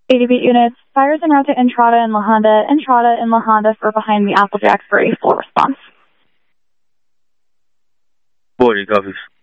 ADB units, fires en route to Entrada and La Honda. Entrada and La Honda for behind the Applejacks for a full response. 40 copies.